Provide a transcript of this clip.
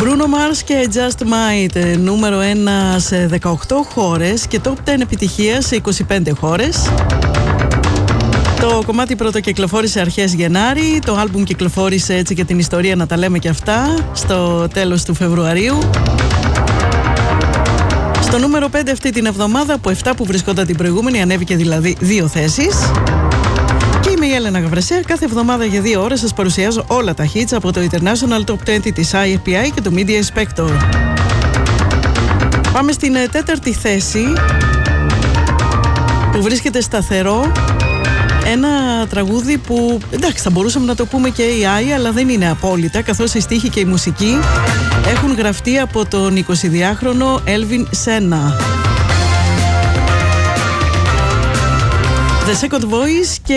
Bruno Mars και Just Might, νούμερο 1 σε 18 χώρες και top 10 επιτυχία σε 25 χώρες. Το κομμάτι πρωτοκυκλοφόρησε αρχές Γενάρη, το άλμπουμ κυκλοφόρησε έτσι για την ιστορία να τα λέμε και αυτά στο τέλος του Φεβρουαρίου. Στο νούμερο 5 αυτή την εβδομάδα, από 7 που βρισκόταν την προηγούμενη, ανέβηκε δηλαδή 2 θέσεις. Και είμαι η Έλενα Γαβρεσέα. Κάθε εβδομάδα για 2 ώρες σας παρουσιάζω όλα τα hits από το International Top 20 της IFPI και το Media Inspector. Πάμε στην τέταρτη θέση, που βρίσκεται σταθερό. Ένα τραγούδι που, εντάξει, θα μπορούσαμε να το πούμε και AI, αλλά δεν είναι απόλυτα, καθώς η στίχη και η μουσική έχουν γραφτεί από τον 22χρονο Elvin Sena. The Second Voice και